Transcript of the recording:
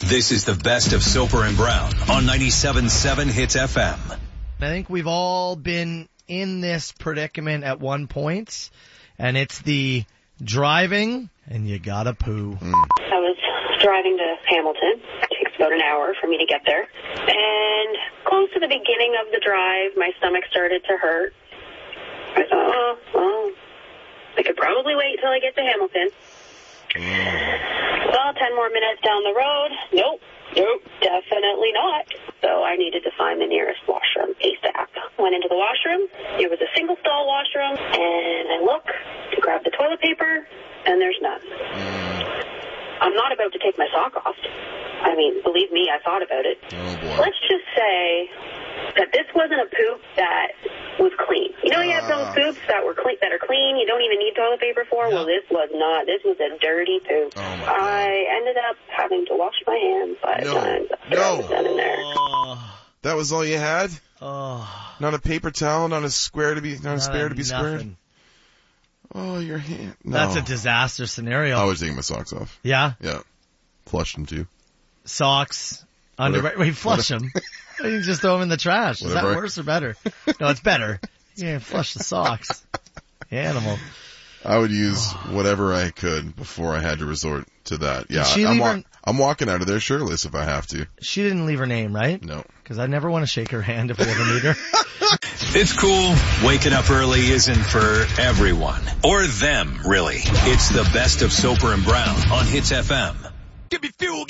This is the best of Soper and Brown on 97.7 Hits FM. I think we've all been in this predicament at one point, and it's the driving and you gotta poo. I was driving to Hamilton. It takes about an hour for me to get there. And close to the beginning of the drive, my stomach started to hurt. I thought, I could probably wait till I get to Hamilton. Well, 10 more minutes down the road. Nope, definitely not. So I needed to find the nearest washroom ASAP. Went into the washroom. It was a single stall washroom. And I look to grab the toilet paper, and there's none. I'm not about to take my sock off. I mean, believe me, I thought about it. Oh, boy. Let's just say that this wasn't a poop that was clean. You know, you have those poops that are clean, you don't even need toilet paper for? Well, this was not. This was a dirty poop. Oh, my God. I ended up having to wash my hands 5 times after I was done in there. That was all you had? Oh, Not a paper towel, not a spare to be squared? nothing. Oh, your hand. No. That's a disaster scenario. I was taking my socks off. Yeah? Yeah. Flushed them too. Socks, underwear. Wait, flush them. You just throw them in the trash. Is that Whatever. worse or better? No, it's better. Yeah, flush the socks. Animal. I would use whatever I could before I had to resort to that. Yeah, she leave I'm walking out of there shirtless if I have to. She didn't leave her name, right? No. Because I never want to shake her hand if we ever meet her. It's cool. Waking up early isn't for everyone. Or them, really. It's the best of Soper and Brown on Hits FM. Give me fuel.